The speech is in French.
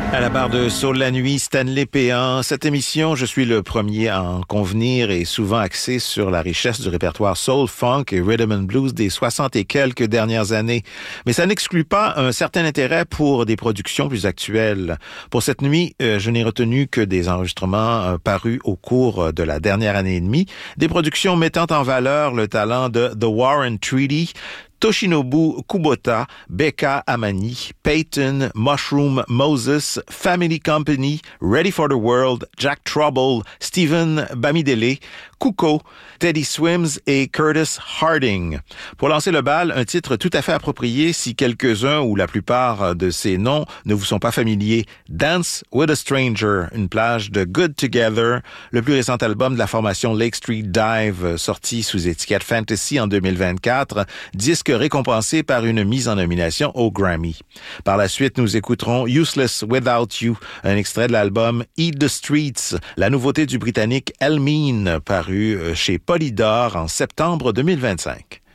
À la barre de Soul la nuit, Stanley Péan. Cette émission, je suis le premier à en convenir, est souvent axée sur la richesse du répertoire soul, funk et rhythm and blues des 60 et quelques dernières années. Mais ça n'exclut pas un certain intérêt pour des productions plus actuelles. Pour cette nuit, je n'ai retenu que des enregistrements parus au cours de la dernière année et demie, des productions mettant en valeur le talent de The Warren Treaty, Toshinobu Kubota, Becca Amani, Peyton, Mushroom Moses, Family Company, Ready for the World, Jack Trouble, Stephen Bamidele, Kuko, Teddy Swims et Curtis Harding. Pour lancer le bal, un titre tout à fait approprié si quelques-uns ou la plupart de ces noms ne vous sont pas familiers. Dance with a Stranger, une plage de Good Together, le plus récent album de la formation Lake Street Dive, sorti sous étiquette Fantasy en 2024, disque récompensé par une mise en nomination au Grammy. Par la suite, nous écouterons Useless Without You, un extrait de l'album Eat the Streets, la nouveauté du Britannique El Mean, paru chez Polydor en septembre 2025.